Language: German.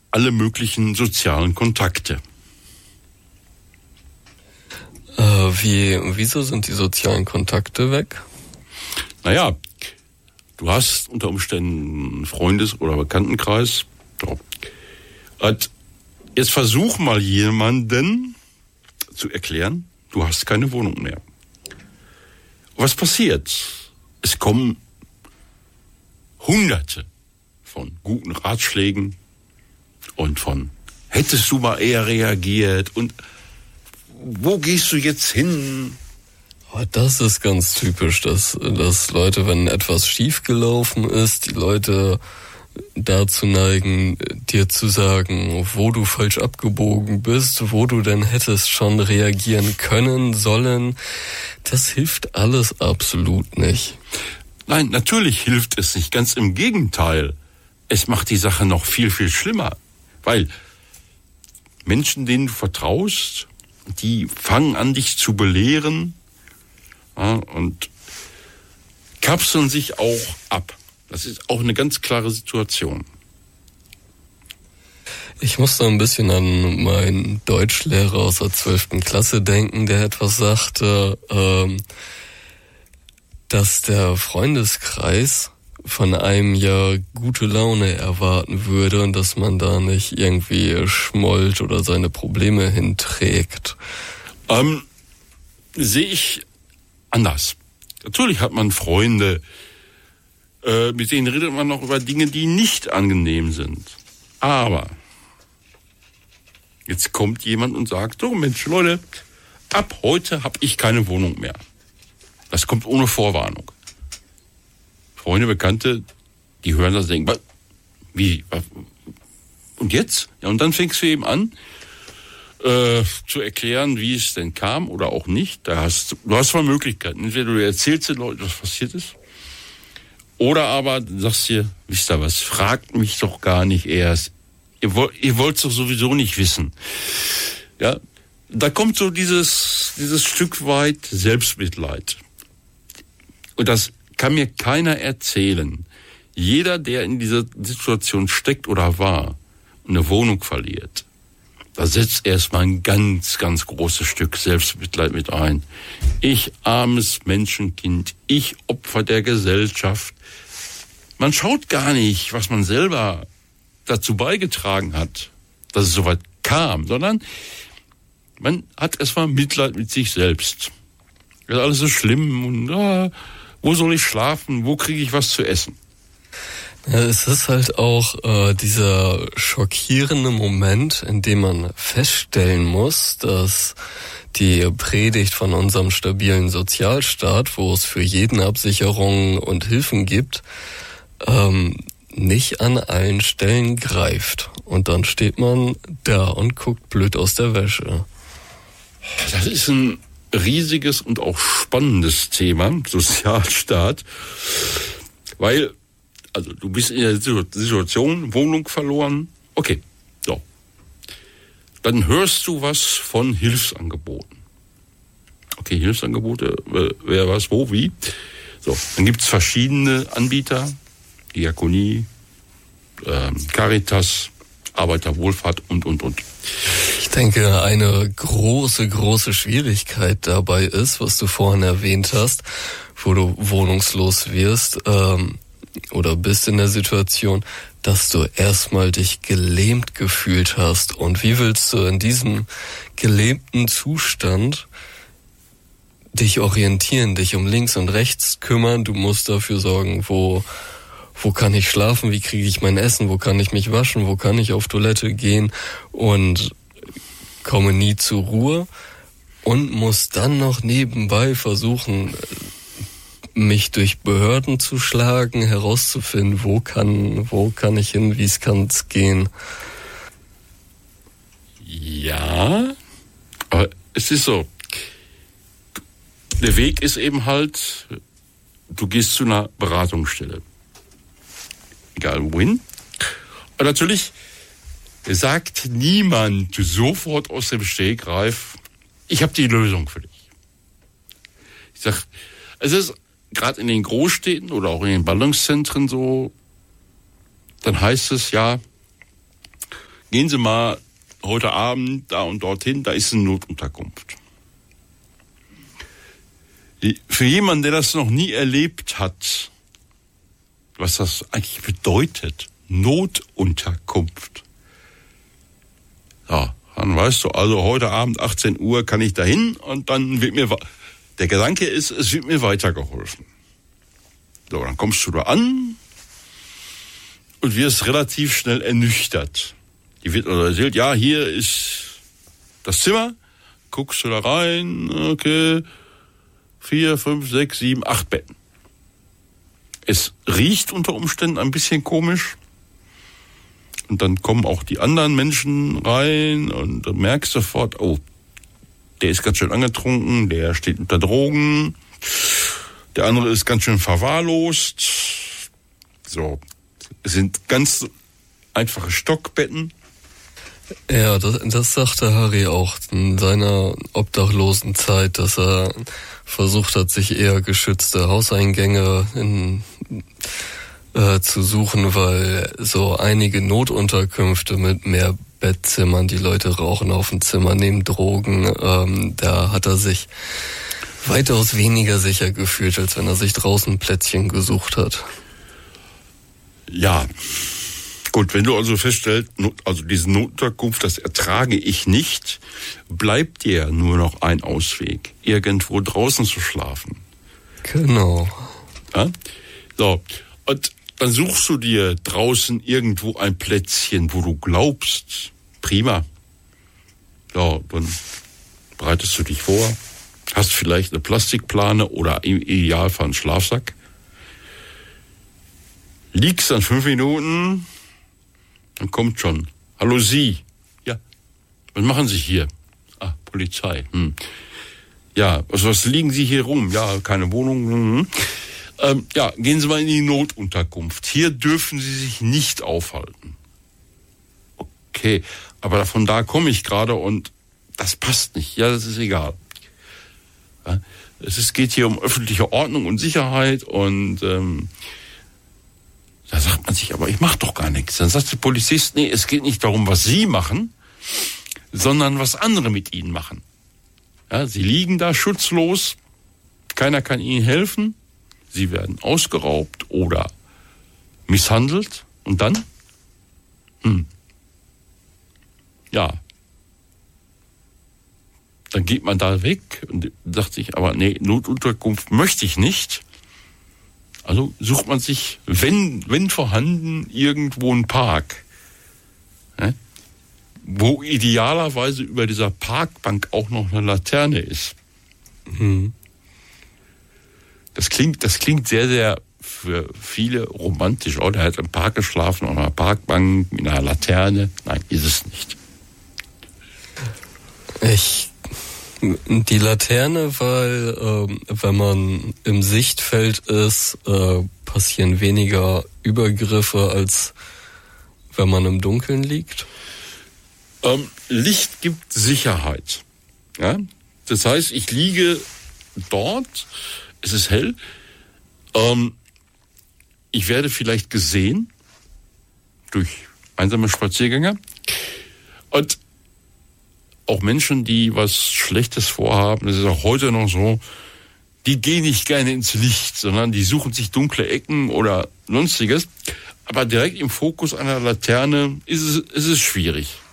alle möglichen sozialen Kontakte. Wieso sind die sozialen Kontakte weg? Naja, du hast unter Umständen einen Freundes- oder Bekanntenkreis. So. Und jetzt versuch mal jemanden zu erklären, du hast keine Wohnung mehr. Was passiert? Es kommen Hunderte von guten Ratschlägen und von hättest du mal eher reagiert und wo gehst du jetzt hin? Oh, das ist ganz typisch, dass Leute, wenn etwas schiefgelaufen ist, die Leute dazu neigen, dir zu sagen, wo du falsch abgebogen bist, wo du denn hättest schon reagieren können, sollen. Das hilft alles absolut nicht. Nein, natürlich hilft es nicht. Ganz im Gegenteil. Es macht die Sache noch viel, viel schlimmer. Weil Menschen, denen du vertraust, die fangen an, dich zu belehren, ja, und kapseln sich auch ab. Das ist auch eine ganz klare Situation. Ich muss da ein bisschen an meinen Deutschlehrer aus der 12. Klasse denken, der etwas sagte, dass der Freundeskreis von einem ja gute Laune erwarten würde und dass man da nicht irgendwie schmollt oder seine Probleme hinträgt. Sehe ich anders. Natürlich hat man Freunde, mit denen redet man noch über Dinge, die nicht angenehm sind. Aber jetzt kommt jemand und sagt, so Mensch, Leute, ab heute habe ich keine Wohnung mehr. Das kommt ohne Vorwarnung. Freunde, Bekannte, die hören das und denken, wie? Und jetzt? Ja, und dann fängst du eben an, zu erklären, wie es denn kam oder auch nicht. Du hast zwei Möglichkeiten. Entweder du erzählst den Leuten, was passiert ist, oder aber du sagst dir, wisst ihr was, fragt mich doch gar nicht erst. Ihr wollt es doch sowieso nicht wissen. Ja, da kommt so dieses Stück weit Selbstmitleid. Und das kann mir keiner erzählen. Jeder, der in dieser Situation steckt oder war und eine Wohnung verliert, da setzt erstmal ein ganz, ganz großes Stück Selbstmitleid mit ein. Ich armes Menschenkind, ich Opfer der Gesellschaft. Man schaut gar nicht, was man selber dazu beigetragen hat, dass es soweit kam, sondern man hat erstmal Mitleid mit sich selbst. Das ist alles so schlimm und wo soll ich schlafen, wo kriege ich was zu essen? Ja, es ist halt auch dieser schockierende Moment, in dem man feststellen muss, dass die Predigt von unserem stabilen Sozialstaat, wo es für jeden Absicherungen und Hilfen gibt, nicht an allen Stellen greift. Und dann steht man da und guckt blöd aus der Wäsche. Das ist ein riesiges und auch spannendes Thema, Sozialstaat, weil, also du bist in der Situation, Wohnung verloren, okay, so. Dann hörst du was von Hilfsangeboten. Okay, Hilfsangebote, wer was, wo, wie. So, dann gibt's verschiedene Anbieter, Diakonie, Caritas, Arbeiterwohlfahrt und. Ich denke, eine große Schwierigkeit dabei ist, was du vorhin erwähnt hast, wo du wohnungslos wirst oder bist in der Situation, dass du erstmal dich gelähmt gefühlt hast. Und wie willst du in diesem gelähmten Zustand dich orientieren, dich um links und rechts kümmern? Du musst dafür sorgen, wo kann ich schlafen, wie kriege ich mein Essen, wo kann ich mich waschen, wo kann ich auf Toilette gehen und komme nie zur Ruhe und muss dann noch nebenbei versuchen, mich durch Behörden zu schlagen, herauszufinden, wo kann ich hin, wie es kann gehen. Ja, aber es ist so, der Weg ist eben halt, du gehst zu einer Beratungsstelle. Egal wohin. Und natürlich sagt niemand sofort aus dem Stegreif, ich habe die Lösung für dich. Ich sag, es ist gerade in den Großstädten oder auch in den Ballungszentren so, dann heißt es ja, gehen Sie mal heute Abend da und dorthin, da ist eine Notunterkunft. Für jemanden, der das noch nie erlebt hat, was das eigentlich bedeutet, Notunterkunft. Ja, dann weißt du, also heute Abend 18 Uhr kann ich dahin und dann wird mir, der Gedanke ist, es wird mir weitergeholfen. So, dann kommst du da an und wirst relativ schnell ernüchtert. Die wird also erzählt, ja, hier ist das Zimmer, guckst du da rein, okay, 4, 5, 6, 7, 8 Betten. Es riecht unter Umständen ein bisschen komisch. Und dann kommen auch die anderen Menschen rein und du merkst sofort, oh, der ist ganz schön angetrunken, der steht unter Drogen, der andere ist ganz schön verwahrlost. So, es sind ganz einfache Stockbetten. Ja, das sagte Harry auch in seiner obdachlosen Zeit, dass er versucht hat, sich eher geschützte Hauseingänge zu suchen, weil so einige Notunterkünfte mit mehr Bettzimmern, die Leute rauchen auf dem Zimmer, nehmen Drogen, da hat er sich weitaus weniger sicher gefühlt, als wenn er sich draußen ein Plätzchen gesucht hat. Ja, gut, wenn du also feststellst, also diese Notunterkunft, das ertrage ich nicht, bleibt dir nur noch ein Ausweg, irgendwo draußen zu schlafen. Genau. Ja? So, und dann suchst du dir draußen irgendwo ein Plätzchen, wo du glaubst, prima. Ja, dann bereitest du dich vor, hast vielleicht eine Plastikplane oder im Idealfall einen Schlafsack, liegst dann 5 Minuten, dann kommt schon, hallo Sie, ja, was machen Sie hier? Ah, Polizei, Ja, was liegen Sie hier rum? Ja, keine Wohnung, Ja, gehen Sie mal in die Notunterkunft. Hier dürfen Sie sich nicht aufhalten. Okay, aber von da komme ich gerade und das passt nicht. Ja, das ist egal. Ja, geht hier um öffentliche Ordnung und Sicherheit und da sagt man sich, aber ich mache doch gar nichts. Dann sagt der Polizist, nee, es geht nicht darum, was Sie machen, sondern was andere mit Ihnen machen. Ja, Sie liegen da schutzlos, keiner kann Ihnen helfen. Sie werden ausgeraubt oder misshandelt. Und dann? Ja. Dann geht man da weg und sagt sich, aber nee, Notunterkunft möchte ich nicht. Also sucht man sich, wenn vorhanden, irgendwo einen Park. Ja? Wo idealerweise über dieser Parkbank auch noch eine Laterne ist. Das klingt sehr, sehr für viele romantisch. Oh, der hat im Park geschlafen, auf einer Parkbank, mit einer Laterne. Nein, ist es nicht. Die Laterne, weil wenn man im Sichtfeld ist, passieren weniger Übergriffe, als wenn man im Dunkeln liegt. Licht gibt Sicherheit. Ja? Das heißt, ich liege dort, es ist hell, ich werde vielleicht gesehen durch einsame Spaziergänger und auch Menschen, die was Schlechtes vorhaben, das ist auch heute noch so, die gehen nicht gerne ins Licht, sondern die suchen sich dunkle Ecken oder sonstiges. Aber direkt im Fokus einer Laterne ist es schwierig.